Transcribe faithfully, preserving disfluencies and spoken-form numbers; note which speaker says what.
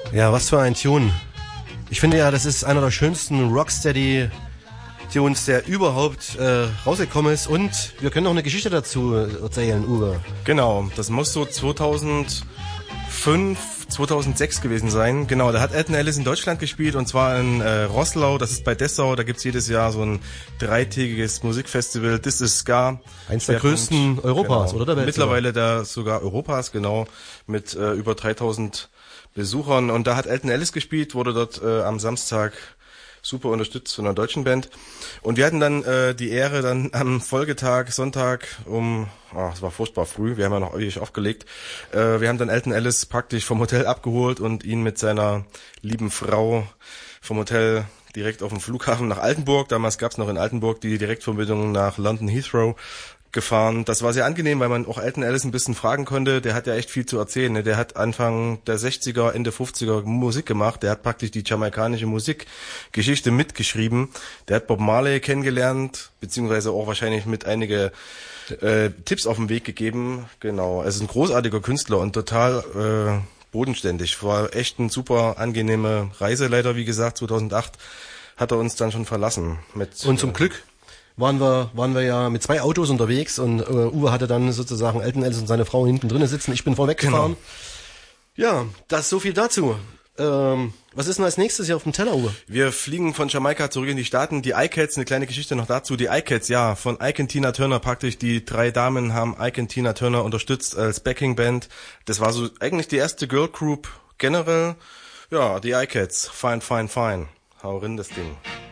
Speaker 1: Ja, was für ein Tune. Ich finde ja, das ist einer der schönsten Rocksteady-Tunes, der überhaupt äh, rausgekommen ist. Und wir können noch eine Geschichte dazu erzählen, Uwe.
Speaker 2: Genau, das muss so zweitausendfünf, zweitausendsechs gewesen sein. Genau, da hat Alton Ellis in Deutschland gespielt, und zwar in äh, Roßlau, das ist bei Dessau. Da gibt's jedes Jahr so ein dreitägiges Musikfestival, This is Ska.
Speaker 1: Eins der größten Europas,
Speaker 2: genau,
Speaker 1: oder der Welt?
Speaker 2: Mittlerweile da sogar Europas, genau, mit äh, über dreitausend Besuchern. Und da hat Alton Ellis gespielt, wurde dort äh, am Samstag super unterstützt von einer deutschen Band. Und wir hatten dann äh, die Ehre, dann am Folgetag, Sonntag um, oh, es war furchtbar früh, wir haben ja noch ewig aufgelegt, äh, wir haben dann Alton Ellis praktisch vom Hotel abgeholt und ihn mit seiner lieben Frau vom Hotel direkt auf dem Flughafen nach Altenburg, damals gab's noch in Altenburg die Direktverbindung nach London Heathrow, gefahren. Das war sehr angenehm, weil man auch Alton Ellis ein bisschen fragen konnte. Der hat ja echt viel zu erzählen. Ne? Der hat Anfang der sechziger, Ende fünfziger Musik gemacht. Der hat praktisch die jamaikanische Musikgeschichte mitgeschrieben. Der hat Bob Marley kennengelernt, beziehungsweise auch wahrscheinlich mit einige äh, Tipps auf den Weg gegeben. Genau. Er ist ein großartiger Künstler und total äh, bodenständig. War echt eine super angenehme Reise. Leider, wie gesagt, zweitausendacht hat er uns dann schon verlassen. Mit,
Speaker 1: und zum äh, Glück waren wir waren wir ja mit zwei Autos unterwegs, und äh, Uwe hatte dann sozusagen Alton Ellis und seine Frau hinten drinnen sitzen. Ich bin vorweggefahren. Genau. Ja, das so viel dazu. Ähm, was ist denn als nächstes hier auf dem Teller, Uwe?
Speaker 2: Wir fliegen von Jamaika zurück in die Staaten. Die I-Cats, eine kleine Geschichte noch dazu. Die I-Cats, ja, von Ike und Tina Turner praktisch. Die drei Damen haben Ike und Tina Turner unterstützt als Backing-Band. Das war so eigentlich die erste Girl Group generell. Ja, die I-Cats. Fine, fine, fine. Hau rein das Ding.